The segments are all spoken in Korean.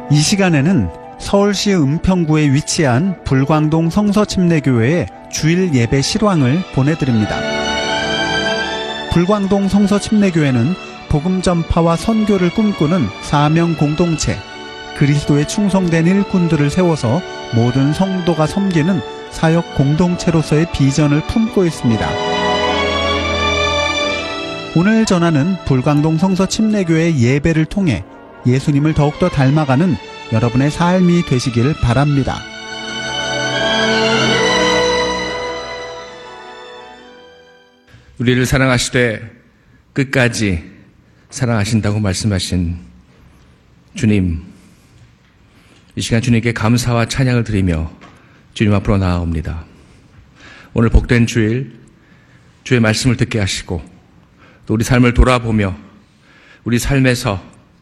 이 시간에는 서울시 은평구에 위치한 불광동 성서침례교회의 주일 예배 실황을 보내드립니다. 불광동 성서침례교회는 복음 전파와 선교를 꿈꾸는 사명 공동체, 그리스도에 충성된 일꾼들을 세워서 모든 성도가 섬기는 사역 공동체로서의 비전을 품고 있습니다. 오늘 전하는 불광동 성서침례교회 예배를 통해 예수님을 더욱더 닮아가는 여러분의 삶이 되시길 바랍니다. 우리를 사랑하시되 끝까지 사랑하신다고 말씀하신 주님, 이 시간 주님께 감사와 찬양을 드리며 주님 앞으로 나아옵니다. 오늘 복된 주일, 주의 말씀을 듣게 하시고 또 우리 삶을 돌아보며 우리 삶에서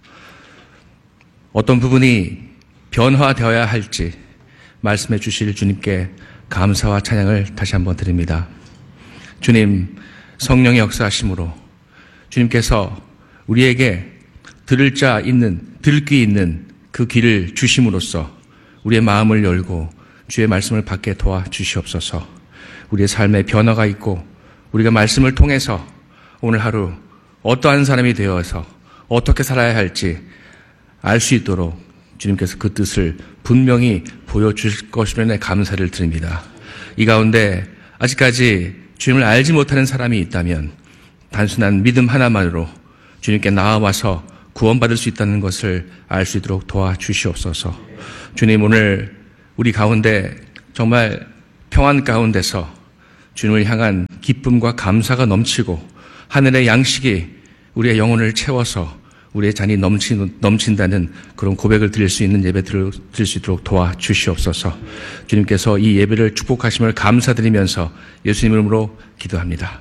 어떤 부분이 변화되어야 할지 말씀해 주실 주님께 감사와 찬양을 다시 한번 드립니다. 주님, 성령의 역사하심으로 주님께서 우리에게 들을 귀 있는 그 귀를 주심으로써 우리의 마음을 열고 주의 말씀을 받게 도와주시옵소서. 우리의 삶에 변화가 있고 우리가 말씀을 통해서 오늘 하루 어떠한 사람이 되어서 어떻게 살아야 할지 알 수 있도록 주님께서 그 뜻을 분명히 보여주실 것이면 감사를 드립니다. 이 가운데 아직까지 주님을 알지 못하는 사람이 있다면 단순한 믿음 하나만으로 주님께 나아와서 구원받을 수 있다는 것을 알 수 있도록 도와주시옵소서. 주님, 오늘 우리 가운데 정말 평안 가운데서 주님을 향한 기쁨과 감사가 넘치고 하늘의 양식이 우리의 영혼을 채워서 우리의 잔이 넘친다는 그런 고백을 드릴 수 있는 예배 드릴 수 있도록 도와주시옵소서. 주님께서 이 예배를 축복하심을 감사드리면서 예수님 이름으로 기도합니다.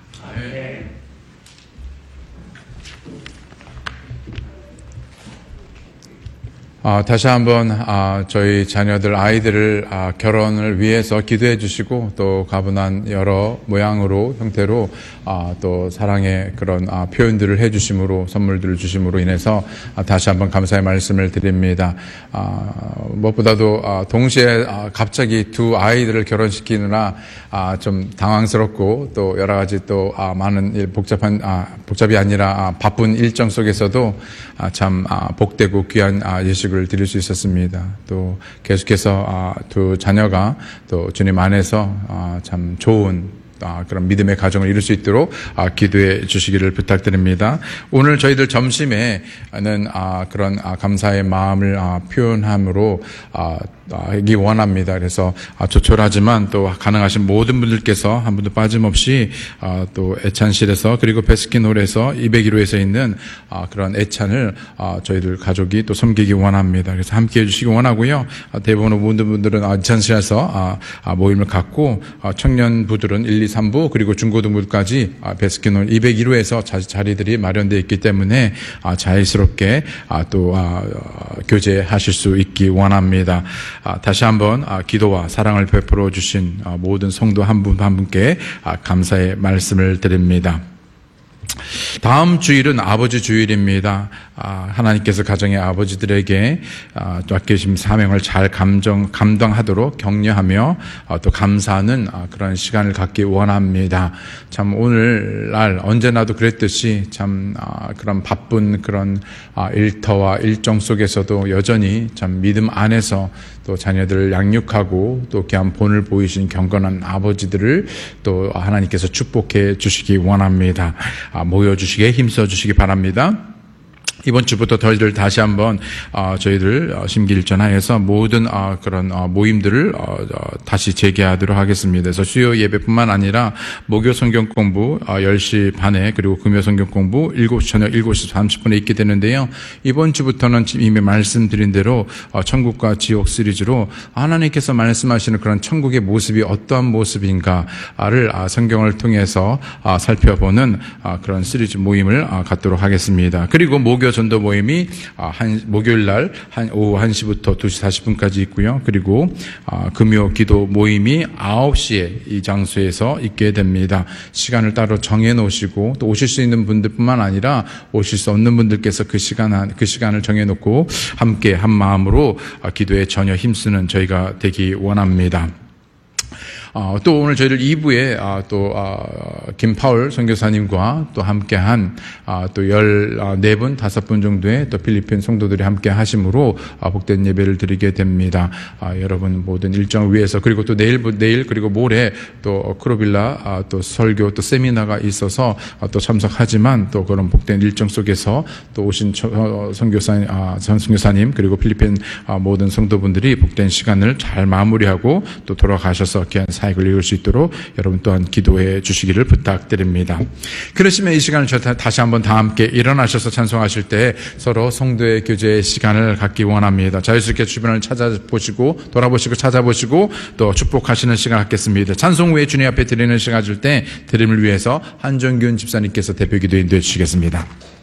다시 한번 저희 자녀들, 아이들을 결혼을 위해서 기도해 주시고 또 가분한 여러 모양으로, 형태로 또 사랑의 그런 표현들을 해 주심으로, 선물들을 주심으로 인해서 다시 한번 감사의 말씀을 드립니다. 무엇보다도 동시에 갑자기 두 아이들을 결혼시키느라 좀 당황스럽고 또 여러 가지 또 많은 복잡이 아니라 바쁜 일정 속에서도 참 복되고 귀한 예식을 드릴 수 있었습니다. 또 계속해서 두 자녀가 또 주님 안에서 참 좋은 그런 믿음의 가정을 이룰 수 있도록 기도해 주시기를 부탁드립니다. 오늘 저희들 점심에는 그런 감사의 마음을 표현함으로 하기 원합니다. 그래서 조촐하지만 또 가능하신 모든 분들께서 한 분도 빠짐없이 또 애찬실에서 그리고 베스킨홀에서 201호에서 있는 그런 애찬을 저희들 가족이 또 섬기기 원합니다. 그래서 함께 해주시기 원하고요. 대부분 모든 분들은 애찬실에서 모임을 갖고 청년부들은 1, 2, 3부 그리고 중고등부까지 베스킨홀 201호에서 자리들이 마련되어 있기 때문에 자유스럽게 또 교제하실 수 있기 원합니다. 다시 한번 기도와 사랑을 베풀어 주신 모든 성도 한 분 한 분께 감사의 말씀을 드립니다. 다음 주일은 아버지 주일입니다. 하나님께서 가정의 아버지들에게 맡기신 사명을 잘 감당하도록 격려하며 또 감사하는 그런 시간을 갖기 원합니다. 참 오늘날 언제나도 그랬듯이 참 그런 바쁜 그런 일터와 일정 속에서도 여전히 참 믿음 안에서 또 자녀들을 양육하고 또 귀한 본을 보이신 경건한 아버지들을 또 하나님께서 축복해 주시기 원합니다. 모여주시기에 힘써 주시기 바랍니다. 이번 주부터 저희들 다시 한번 저희들 심기일전하여서 모든 그런 모임들을 다시 재개하도록 하겠습니다. 그래서 수요 예배뿐만 아니라 목요 성경 공부 10시 반에 그리고 금요 성경 공부 저녁 7시 30분에 있게 되는데요. 이번 주부터는 이미 말씀드린 대로 천국과 지옥 시리즈로 하나님께서 말씀하시는 그런 천국의 모습이 어떠한 모습인가를 성경을 통해서 살펴보는 그런 시리즈 모임을 갖도록 하겠습니다. 그리고 목요 전도 모임이 목요일 날 오후 1시부터 2시 40분까지 있고요. 그리고 금요 기도 모임이 9시에 이 장소에서 있게 됩니다. 시간을 따로 정해 놓으시고 또 오실 수 있는 분들뿐만 아니라 오실 수 없는 분들께서 그 시간을 정해 놓고 함께 한 마음으로 기도에 전혀 힘쓰는 저희가 되기 원합니다. 또 오늘 저희를 2부에 김파울 선교사님과 또 함께한 또 14분, 5분 정도의 또 필리핀 성도들이 함께 하심으로 복된 예배를 드리게 됩니다. 여러분 모든 일정을 위해서 그리고 또 내일 그리고 모레 또 크로빌라 또 설교 또 세미나가 있어서 또 참석하지만 또 그런 복된 일정 속에서 또 오신 선교사님 그리고 필리핀 모든 성도분들이 복된 시간을 잘 마무리하고 또 돌아가셔서 귀한 사역을 이룰 수 있도록 여러분 또한 기도해 주시기를 부탁드립니다. 그러시면 이 시간을 다시 한번 다 함께 일어나셔서 찬송하실 때 서로 성도의 교제의 시간을 갖기 원합니다. 자유스럽게 주변을 찾아보시고 돌아보시고 찾아보시고 또 축복하시는 시간 갖겠습니다. 찬송 후에 주님 앞에 드리는 시간 줄 때 드림을 위해서 한정균 집사님께서 대표 기도 인도해 주시겠습니다.